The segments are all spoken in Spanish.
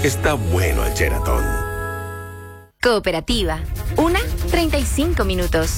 Está bueno el Sheraton. Cooperativa. 1:35 minutos.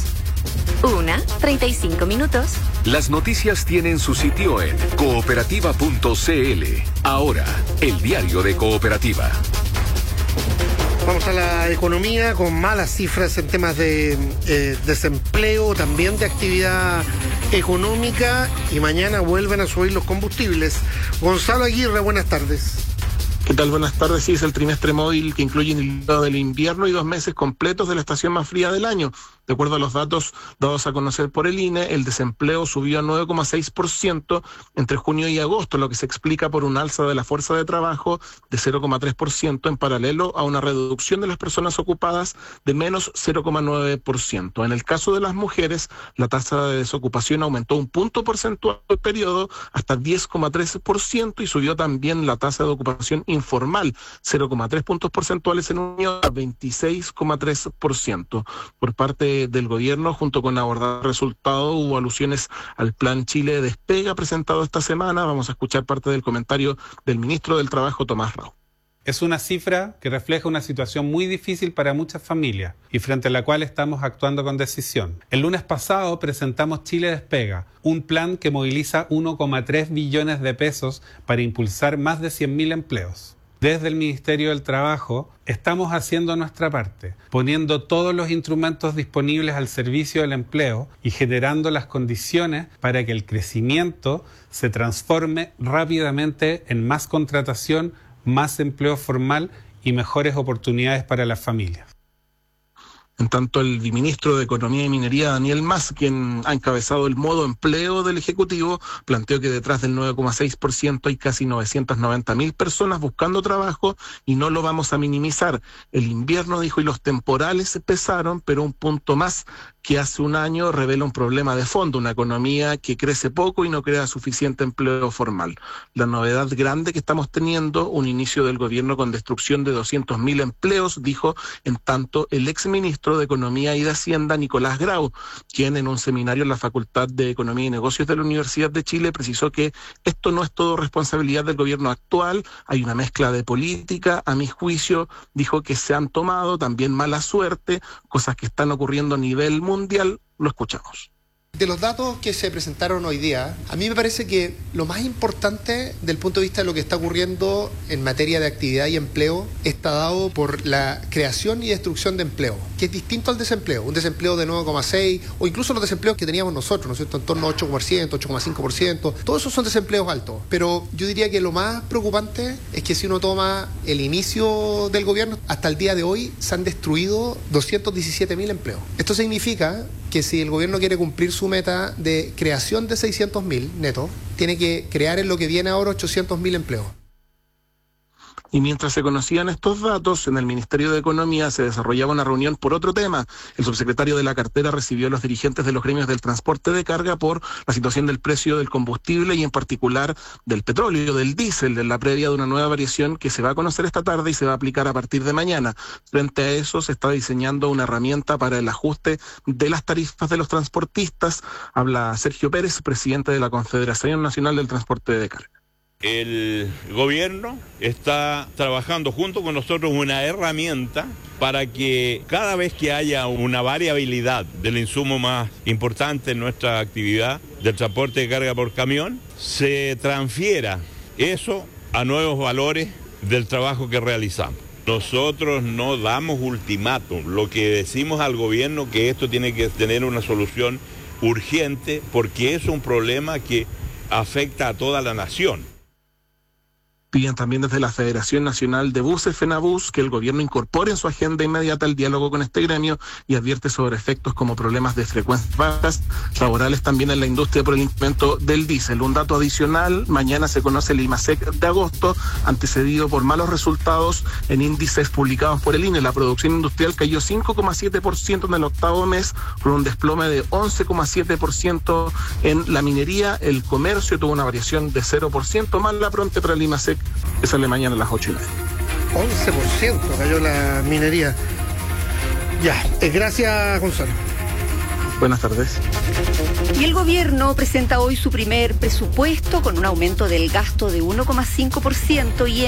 1:35 minutos. Las noticias tienen su sitio en cooperativa.cl. Ahora, el diario de Cooperativa. Vamos a la economía con malas cifras en temas de desempleo, también de actividad económica, y mañana vuelven a subir los combustibles. Gonzalo Aguirre, buenas tardes. ¿Qué tal? Buenas tardes. Sí, es el trimestre móvil que incluye el periodo del invierno y 2 meses completos de la estación más fría del año. De acuerdo a los datos dados a conocer por el INE, el desempleo subió a 9,6% entre junio y agosto, lo que se explica por un alza de la fuerza de trabajo de 0,3%, en paralelo a una reducción de las personas ocupadas de menos 0,9%. En el caso de las mujeres, la tasa de desocupación aumentó 1 punto porcentual el periodo hasta 10,3% y subió también la tasa de ocupación informal, 0,3 puntos porcentuales en un año, a 26,3%. Por parte del gobierno, junto con abordar resultados, hubo alusiones al Plan Chile Despega presentado esta semana. Vamos a escuchar parte del comentario del ministro del Trabajo, Tomás Rau. Es una cifra que refleja una situación muy difícil para muchas familias y frente a la cual estamos actuando con decisión. El lunes pasado presentamos Chile Despega, un plan que moviliza 1,3 billones de pesos para impulsar más de 100.000 empleos. Desde el Ministerio del Trabajo estamos haciendo nuestra parte, poniendo todos los instrumentos disponibles al servicio del empleo y generando las condiciones para que el crecimiento se transforme rápidamente en más contratación, más empleo formal y mejores oportunidades para las familias. En tanto, el ministro de Economía y Minería, Daniel Mas, quien ha encabezado el modo empleo del Ejecutivo, planteó que detrás del 9,6% hay casi 990.000 personas buscando trabajo y no lo vamos a minimizar. El invierno, dijo, y los temporales pesaron, pero un punto más que hace un año revela un problema de fondo, una economía que crece poco y no crea suficiente empleo formal. La novedad grande que estamos teniendo, un inicio del gobierno con destrucción de 200.000 empleos, dijo en tanto el exministro de Economía y de Hacienda, Nicolás Grau, quien en un seminario en la Facultad de Economía y Negocios de la Universidad de Chile precisó que esto no es todo responsabilidad del gobierno actual, hay una mezcla de política, a mi juicio, dijo que se han tomado también mala suerte, cosas que están ocurriendo a nivel mundial. Lo escuchamos. De los datos que se presentaron hoy día, a mí me parece que lo más importante del punto de vista de lo que está ocurriendo en materia de actividad y empleo está dado por la creación y destrucción de empleo, que es distinto al desempleo, un desempleo de 9,6 o incluso los desempleos que teníamos nosotros, ¿no es cierto?, en torno a 8%, 8,5%, todos esos son desempleos altos, pero yo diría que lo más preocupante es que si uno toma el inicio del gobierno, hasta el día de hoy se han destruido 217.000 empleos. Esto significa que si el gobierno quiere cumplir su meta de creación de 600.000 netos, tiene que crear en lo que viene ahora 800.000 empleos. Y mientras se conocían estos datos, en el Ministerio de Economía se desarrollaba una reunión por otro tema. El subsecretario de la cartera recibió a los dirigentes de los gremios del transporte de carga por la situación del precio del combustible y en particular del petróleo, del diésel, de la previa de una nueva variación que se va a conocer esta tarde y se va a aplicar a partir de mañana. Frente a eso se está diseñando una herramienta para el ajuste de las tarifas de los transportistas. Habla Sergio Pérez, presidente de la Confederación Nacional del Transporte de Carga. El gobierno está trabajando junto con nosotros una herramienta para que cada vez que haya una variabilidad del insumo más importante en nuestra actividad del transporte de carga por camión, se transfiera eso a nuevos valores del trabajo que realizamos. Nosotros no damos ultimátum, lo que decimos al gobierno que esto tiene que tener una solución urgente porque es un problema que afecta a toda la nación. Piden también desde la Federación Nacional de Buses, FENABUS, que el gobierno incorpore en su agenda inmediata el diálogo con este gremio y advierte sobre efectos como problemas de frecuencias bajas laborales también en la industria por el incremento del diésel. Un dato adicional, mañana se conoce el IMASEC de agosto, antecedido por malos resultados en índices publicados por el INE. La producción industrial cayó 5,7% en el octavo mes, con un desplome de 11,7% en la minería. El comercio tuvo una variación de 0%, más la pronta para el IMASEC, que sale mañana a las 8:30. 11% cayó la minería. Ya, gracias, Gonzalo. Buenas tardes. Y el gobierno presenta hoy su primer presupuesto con un aumento del gasto de 1,5% y